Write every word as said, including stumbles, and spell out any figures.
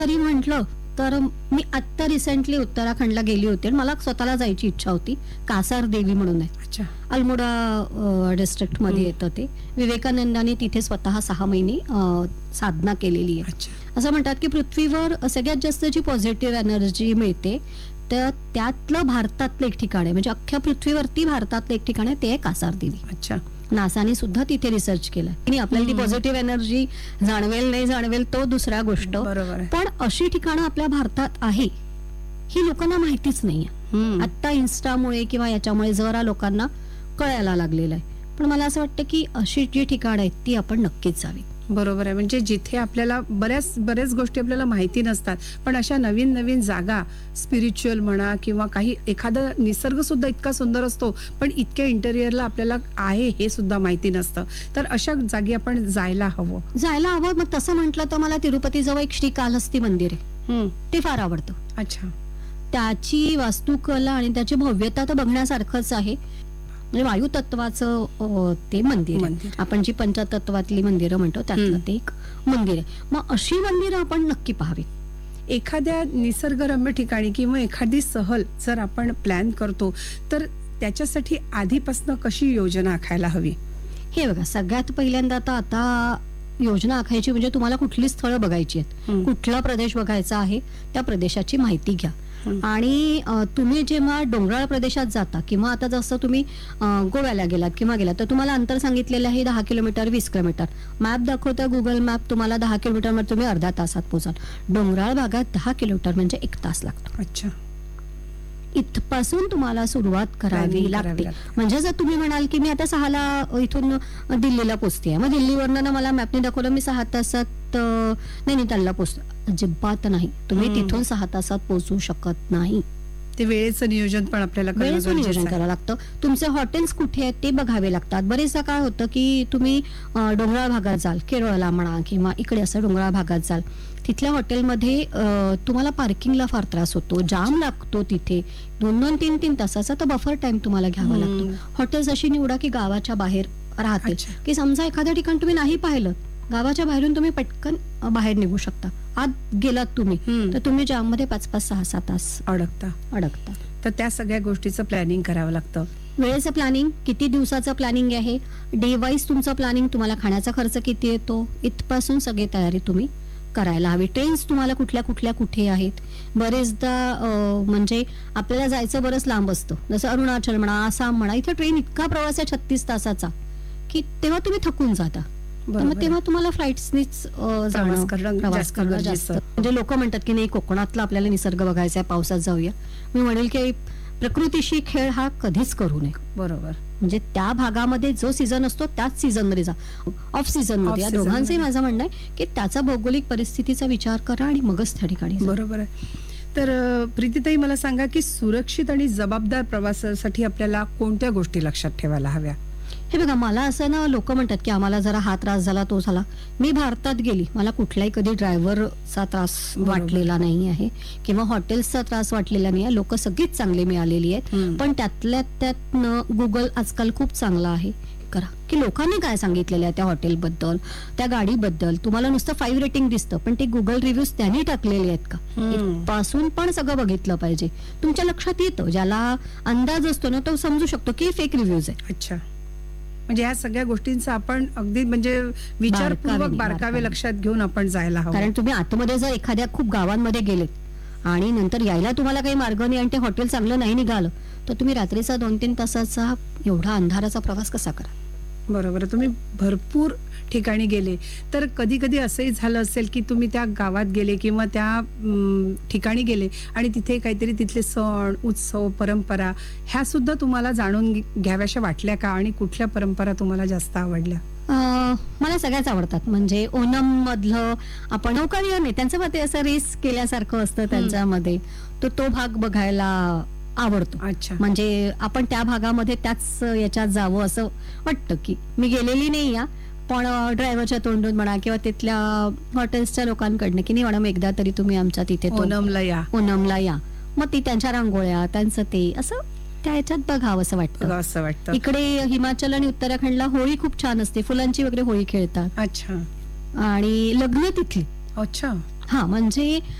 तरी म्हटलं तर मी आत्ता रिसेंटली उत्तराखंडला गेली होती आणि मला स्वतःला जायची इच्छा होती. कासार देवी म्हणून आहे, अच्छा, अल्मोडा डिस्ट्रिक्ट मध्ये येतं ते. विवेकानंदांनी तिथे स्वतः सहा महिने अ, साधना केलेली आहे. अच्छा, असं म्हणतात की पृथ्वीवर सगळ्यात जास्त जी पॉझिटिव्ह एनर्जी मिळते तर त्यातलं भारतातलं एक ठिकाण आहे, म्हणजे अख्ख्या पृथ्वीवरती भारतातलं एक ठिकाण आहे, ते आहे कासार देवी. अच्छा. नासाने सुद्धा तिथे रिसर्च केलाय आणि आपल्याला ती पॉझिटिव्ह एनर्जी जाणवेल नाही जाणवेल तो दुसऱ्या गोष्ट, बरोबर आहे. पण अशी ठिकाणं आपल्या भारतात आहे ही लोकांना माहितीच नाहीये. हम्म. आता इन्स्टामुळे किंवा याच्यामुळे जरा लोकांना कळायला लागलेलं आहे. पण मला असं वाटतं की अशी जी ठिकाणं आहेत ती आपण नक्कीच जावी. बरोबर आहे. म्हणजे जिथे आपल्याला बऱ्याच बऱ्याच गोष्टी आपल्याला माहिती नसतात, पण अशा नवीन नवीन जागा, स्पिरिच्युअल म्हणा किंवा काही एखादा निसर्ग सुद्धा इतका सुंदर असतो, पण इतक्या इंटेरियरला आपल्याला आहे हे सुद्धा माहिती नसतं. तर अशा जागी आपण जायला हवं. जायला हवं. मग तसं म्हटलं तर मला तिरुपती जवळ एक श्रीकालहस्ती मंदिर आहे, हम्म. ते फार आवडतं. अच्छा. त्याची वास्तुकला आणि त्याची भव्यता तर बघण्यासारखंच आहे. म्हणजे वायुतत्वाचं अ, ते मंदिर आहे. मंदिर. आपण जी पंचतत्वातली मंदिरं म्हणतो त्यातलं हम्म. ते एक मंदिर आहे. मग अशी मंदिरं आपण नक्की पाहावी. एखाद्या निसर्गरम्य ठिकाणी किंवा एखादी सहल जर आपण प्लॅन करतो तर त्याच्यासाठी आधीपासून कशी योजना आखायला हवी? हे बघा, सगळ्यात पहिल्यांदा आता आता योजना आखायची म्हणजे तुम्हाला कुठली स्थळं बघायची आहेत, हम्म. कुठला प्रदेश बघायचा आहे, त्या प्रदेशाची माहिती घ्या. हम्म. आणि अ, तुम्ही जेव्हा डोंगराळ प्रदेशात जाता किंवा आता जसं तुम्ही अ, गोव्याला गेलात किंवा गेलात तर तुम्हाला अंतर सांगितलेलं आहे दहा किलोमीटर वीस किलोमीटर. मॅप दाखवता गुगल मॅप तुम्हाला दहा किलोमीटर मध्ये तुम्ही अर्ध्या तासात पोहोचाल. डोंगराळ भागात दहा किलोमीटर म्हणजे एक तास लागतो. अच्छा. इथपासून तुम्हाला सुरुवात करावी Planning करावी लागते. लागते. म्हणजे जर तुम्ही म्हणाल की मी आता सहाला इथून दिल्लीला पोहोचते, मग दिल्लीवरनं ना मला मॅपने दाखवलं मी सहा तासात अ, नैनितालला पोहोचतो, अजिबात नाही. तुम्ही हम्म. तिथून सहा तासात पोहोचू शकत नाही. ते वेळेचं नियोजन पण आपल्याला करणं वेळेचं गरजेचं नियोजन आहे. करावं लागतं. तुमचे हॉटेल्स कुठे आहेत ते बघावे लागतात. बरेचदा काय होतं की तुम्ही अ, डोंगराळ भागात जाल, केरळला म्हणा किंवा इकडे असं डोंगराळ भागात जाल, तिथल्या हॉटेलमध्ये अ, तुम्हाला पार्किंगला फार त्रास होतो, जाम लागतो तिथे. दोन दोन तीन तीन तासाचा तर बफर टाइम तुम्हाला घ्यावा हम्म. लागतो. हॉटेल्स अशी निवडा की गावाच्या बाहेर राहतील, अच्छा. की समजा एखाद्या ठिकाण तुम्ही नाही पाहिलं, गावाच्या बाहेरून तुम्ही पटकन अ, बाहेर निघू शकता. आत गेलात तुम्ही हम्म. तर तुम्ही जाममध्ये पाच पाच सहा सहा तास अडकता. अडकता. तर त्या सगळ्या गोष्टीचं प्लॅनिंग करावं लागतं. वेळेचं प्लॅनिंग, किती दिवसाचं प्लॅनिंग आहे, डे वाईज तुमचं प्लॅनिंग, तुम्हाला खाण्याचा खर्च किती येतो, इथपासून सगळी तयारी तुम्ही करायला हवी. ट्रेन्स तुम्हाला कुठल्या कुठल्या कुठे आहेत. बरेचदा अं, म्हणजे आपल्याला जायचं बरंच लांब असतं, जसं अरुणाचल म्हणा, आसाम म्हणा, इथे ट्रेन इतका प्रवास आहे छत्तीस तासाचा की तेव्हा तुम्ही थकून जाता. तर बरोबर मग आहे. तेव्हा तुम्हाला फ्लाईट्सनीच जाणं करणं प्रवास जास्त करणं गरजेचं. जास्त. म्हणजे लोक म्हणतात की नाही कोकणातला आपल्याला निसर्ग बघायचा आहे, पावसात जाऊया. मी म्हणेल की प्रकृतीशी खेळ हा कधीच करू नये. बरोबर. म्हणजे त्या भागामध्ये जो सीझन असतो त्याच सीझन मध्ये जा. ऑफ सीझन मध्ये, या Off season दोघांचंही मध्ये. माझं म्हणणं आहे की त्याचा भौगोलिक परिस्थितीचा विचार करा आणि मगच त्या ठिकाणी जा. बरोबर आहे. तर अ, प्रीतीताई मला सांगा की सुरक्षित आणि जबाबदार प्रवासासाठी आपल्याला कोणत्या गोष्टी लक्षात ठेवायला हव्या? हे बघा, मला असं ना लोक म्हणतात की आम्हाला जरा हा त्रास झाला तो झाला. मी भारतात गेली, मला कुठलाही कधी ड्रायव्हरचा त्रास बरोबर. वाटलेला नाही आहे किंवा हॉटेल्सचा त्रास वाटलेला नाही आहे. लोक सगळीच चांगली मिळालेली आहेत. हम्म. पण त्यातल्या त्यात गुगल आजकाल खूप चांगला आहे. करा की लोकांनी काय सांगितलेलं आहे त्या हॉटेलबद्दल, त्या गाडीबद्दल. तुम्हाला नुसतं फाईव्ह रेटिंग दिसतं, पण ते गुगल रिव्ह्यूज त्यांनी टाकलेले आहेत का हम्म. पासून पण सगळं बघितलं पाहिजे. तुमच्या लक्षात येतं, ज्याला अंदाज असतो ना तो समजू शकतो की फेक रिव्ह्यूज आहे. अच्छा. म्हणजे या सगळ्या गोष्टींचा आपण अगदी म्हणजे विचारपूर्वक बारकावेने, बारकावे बारकावेने. लक्षात घेऊन आपण जायला हवं. कारण तुम्ही आतमध्ये जर एखाद्या खूप गावांमध्ये गेलेत आणि नंतर यायला तुम्हाला काही मार्ग नाही आणि ते हॉटेल चांगलं नाही निघालं तर तुम्ही रात्रीचा दोन तीन तासाचा एवढा अंधाराचा प्रवास कसा करा? बरोबर. तुम्ही भरपूर ठिकाणी गेले तर कधी कधी असंही झालं असेल की तुम्ही त्या गावात गेले किंवा त्या अम, ठिकाणी गेले आणि तिथे काहीतरी तिथले सण उत्सव परंपरा ह्या सुद्धा तुम्हाला जाणून घ- घ्याव्याशा वाटल्या का? आणि कुठल्या परंपरा तुम्हाला जास्त आवडल्या? अं, मला सगळ्याच आवडतात. म्हणजे ओणम मधलं आपण नौकाविहार नाही, त्यांचं मग ते असं रेस केल्यासारखं असतं त्यांच्यामध्ये, तो तो भाग बघायला आवडतो. अच्छा. म्हणजे आपण त्या भागामध्ये त्याच याच्यात जावं असं वाटतं. की मी गेलेली नाही या, पण ड्रायव्हरच्या तोंडून म्हणा किंवा तिथल्या हॉटेल्सच्या लोकांकडनं की नाही मॅडम एकदा तरी तुम्ही आमच्या तिथे तो ओणमला या. ओणमला या. मग ती त्यांच्या रांगोळ्या, त्यांचं ते असं त्या ह्याच्यात बघावं असं वाटतं. असं वाटतं. इकडे हिमाचल आणि उत्तराखंडला होळी खूप छान असते, फुलांची वगैरे होळी खेळतात अच्छा. आणि लग्न तिथली. अच्छा. हा म्हणजे